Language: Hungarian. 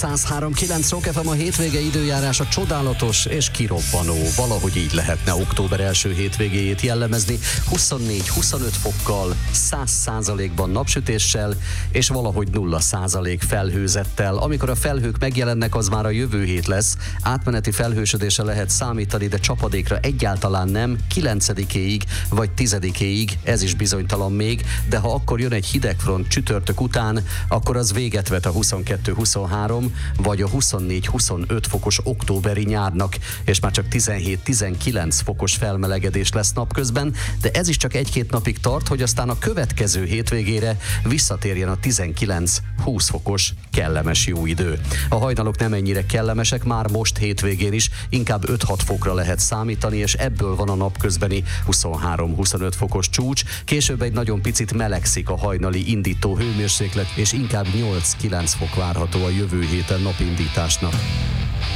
103.9 Rock FM, a hétvége időjárása csodálatos és kirobbanó. Valahogy így lehetne október első hétvégéjét jellemezni. 24-25 fokkal, 100%-ban napsütéssel, és valahogy 0% felhőzettel. Amikor a felhők megjelennek, az már a jövő hét lesz. Átmeneti felhősödésre lehet számítani, de csapadékra egyáltalán nem. 9-éig vagy 10-éig, ez is bizonytalan még, de ha akkor jön egy hidegfront csütörtök után, akkor az véget vet a 22-23 vagy a 24-25 fokos októberi nyárnak, és már csak 17-19 fokos felmelegedés lesz napközben, de ez is csak 1-2 napig tart, hogy aztán a következő hétvégére visszatérjen a 19-20 fokos kellemes jó idő. A hajnalok nem ennyire kellemesek, már most hétvégén is inkább 5-6 fokra lehet számítani, és ebből van a napközbeni 23-25 fokos csúcs. Később egy nagyon picit melegszik a hajnali indító hőmérséklet, és inkább 8-9 fok várható a jövő héten napindításnak.